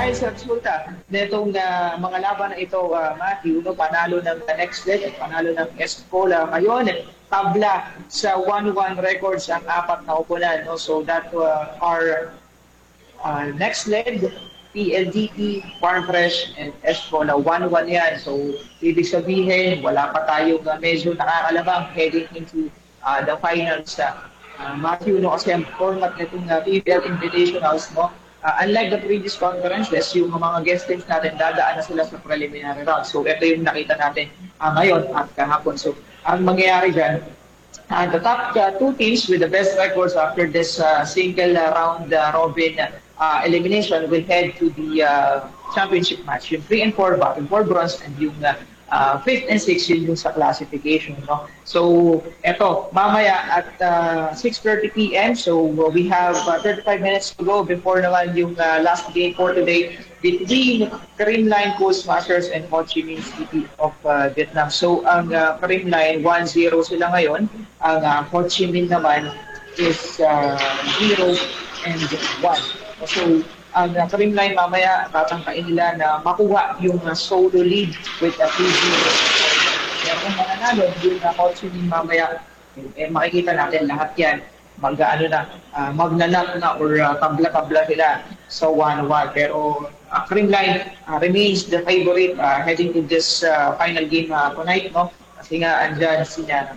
dahil sa resulta nitong mga laban na ito, Matthew, no, panalo ng next leg at panalo ng Escola. Ngayon, tabla sa 1-1 records ang apat na upunan. No? So that our next leg, PLDT, Farmfresh, and Escola, 1-1 yan. So, ibig sabihin, wala pa tayong medyo nakakalabang heading into the finals. Matthew, no, kasi ang format nitong PBL Invitationals, no, unlike the previous conferences, yung mga guest teams natin, dadaan na sila sa preliminary round. So, ito yung nakita natin ngayon at kahapon. So, ang mangyayari dyan, the top two teams with the best records after this single round robin elimination will head to the championship match. Yung 3 and 4 battle for bronze, and yung 5th and 6th yun yung sa classification. No? So, eto, mamaya at 6:30 p.m. So, we have 35 minutes to go before naman yung last game for today between Creamline Coastmasters and Ho Chi Minh City of Vietnam. So, ang Creamline, 1-0 sila ngayon. Ang Ho Chi Minh naman is 0 and 1. So, ang Creamline mamaya tatangkain nila na makuha yung solo lead with a 3-0. Kaya kung mananalo, yung Ho Chi Minh mamaya, makikita natin lahat yan. Magnanak na or tabla-tabla sila sa 1-1. Pero Creamline remains the favorite heading to this final game tonight. No? Kasi nga andyan sila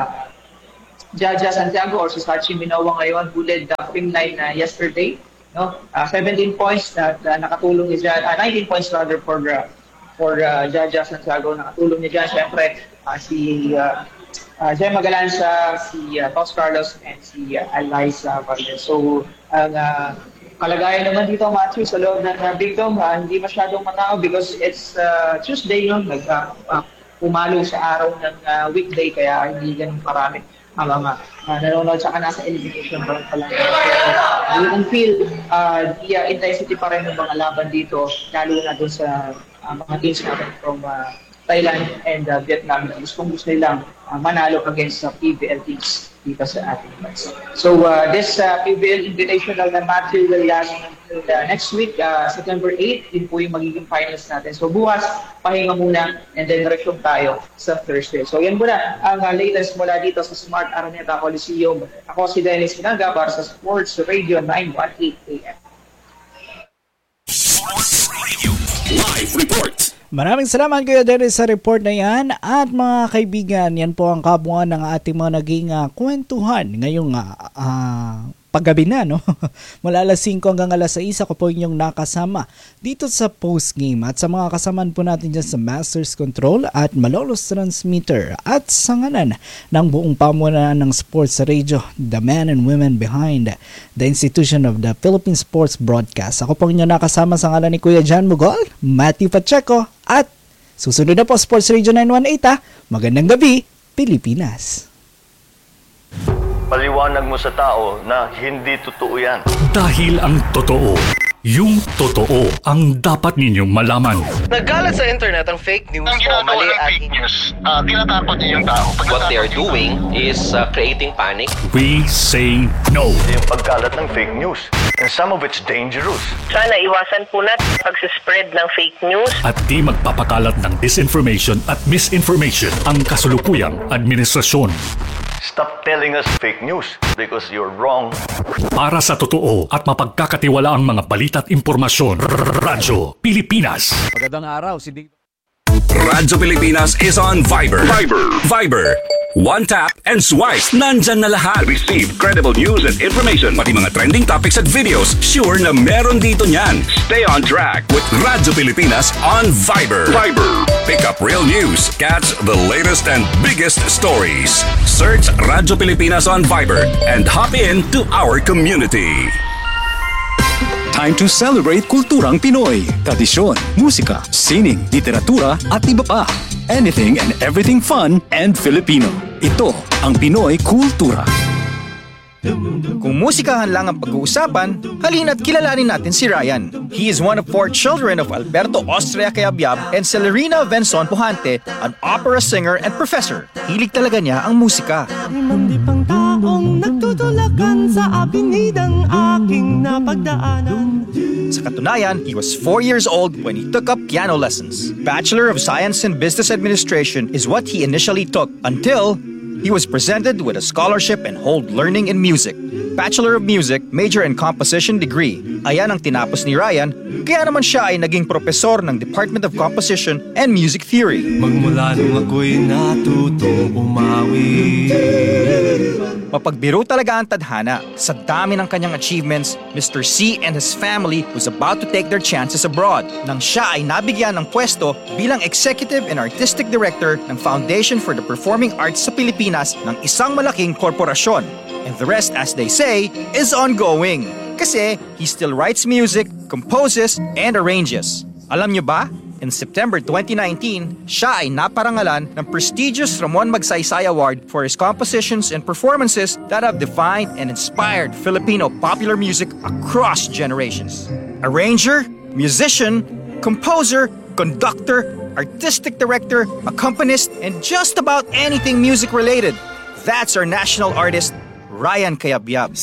Jaja Santiago or si Sachi Minowa ngayon who led the Creamline yesterday. No, 17 points na nakatulong niya, 19 points rather for Jaja Santiago. Nakatulong niya dyan, syempre, si Jay Magalansa, si Tos Carlos, and si Eliza Valdez. So, ang kalagayan naman dito, Matthew, sa loob ng Big Dome, hindi masyadong matao because it's Tuesday, no? Pumalo sa araw ng weekday, kaya hindi ganun karami nanonood, saka nasa elimination round pa lang. You can feel the intensity pa rin ng mga laban dito, lalo na doon sa mga teams natin from Thailand and Vietnam. Gusto nilang manalo against PBL teams dito sa ating bansa. So this PBL Invitational na Matthew will last until next week, September 8, din po yung magiging finals natin. So bukas, pahinga muna and then resume tayo sa Thursday. So yan muna ang latest mula dito sa Smart Araneta Coliseum. Ako si Dennis Hinaga para sa Sports Radio 918 AM. Sports Radio Live Report. Maraming salamat Kuya Dennis sa report na yan. At mga kaibigan, yan po ang kabuuan ng ating mga naging kwentuhan ngayong paggabi na, no? Mula alas 5 hanggang alas 6 ako po inyong nakasama dito sa postgame at sa mga kasamaan po natin dyan sa Masters Control at Malolos Transmitter at sa ngalan ng buong pamunuan ng Sports Radio, the men and women behind the institution of the Philippine Sports Broadcast. Ako po inyong nakasama sa ngalan ni Kuya John Mugol, Matthew Pacheco at susunod na po Sports Radio 918. Magandang gabi, Pilipinas. Paliwanag mo sa tao na hindi totoo yan. Dahil ang totoo, yung totoo ang dapat ninyong malaman. Nagkalat sa internet ang fake news o mali at fake news. Tinatapon niyo yung tao. What they are doing is creating panic. We say no. Yung pagkalat ng fake news. And some of it's dangerous. Sana iwasan po natin pag-spread ng fake news. At di magpapakalat ng disinformation at misinformation ang kasulukuyang administrasyon. Stop telling us fake news because you're wrong. Para sa totoo at mapagkakatiwala ang mga balita at impormasyon, Radyo Pilipinas. Magandang araw, si Ding. Radyo Pilipinas is on Viber. Viber. One tap and swipe. Nandyan na lahat. Receive credible news and information. Pati mga trending topics at videos. Sure na meron dito niyan. Stay on track with Radyo Pilipinas on Viber. Pick up real news. Catch the latest and biggest stories. Search Radyo Pilipinas on Viber and hop in to our community. Time to celebrate kulturang Pinoy. Tradisyon, musika, sining, literatura at iba pa. Anything and everything fun and Filipino. Ito ang Pinoy Kultura. Kung musikahan lang ang pag-uusapan, halina't kilalanin natin si Ryan. He is one of 4 children of Alberto Austria Cayabyab and Celerina Venson Pujante, an opera singer and professor. Hilig talaga niya ang musika. Tutulakan sa abinidang aking napagdaanan. Sa katunayan, he was 4 years old when he took up piano lessons. Bachelor of Science in Business Administration is what he initially took until he was presented with a scholarship and hold learning in music. Bachelor of Music, major in composition degree. Ayan ang tinapos ni Ryan, kaya naman siya ay naging propesor ng Department of Composition and Music Theory. Magmula nung ako'y natutong umawi. Mapagbiro talaga ang tadhana. Sa dami ng kanyang achievements, Mr. C and his family was about to take their chances abroad nang siya ay nabigyan ng pwesto bilang Executive and Artistic Director ng Foundation for the Performing Arts sa Pilipinas ng isang malaking korporasyon. And the rest, as they say, is ongoing. Kasi he still writes music, composes, and arranges. Alam niyo ba? In September 2019, siya ay naparangalan ng prestigious Ramon Magsaysay Award for his compositions and performances that have defined and inspired Filipino popular music across generations. Arranger, musician, composer, conductor, artistic director, accompanist, and just about anything music related. That's our national artist, Ryan Cayabyab.